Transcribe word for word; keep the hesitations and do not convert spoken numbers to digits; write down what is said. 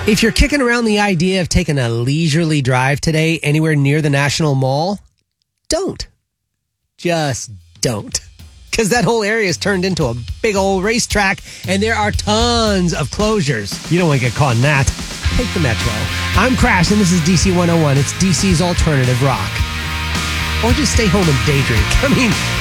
If you're kicking around the idea of taking a leisurely drive today anywhere near the National Mall, don't. Just don't. Because that whole area is turned into a big old racetrack, and there are tons of closures. You don't want to get caught in that. Take the Metro. I'm Crash, and this is D C one oh one. It's D C's alternative rock. Or just stay home and day drink. I mean...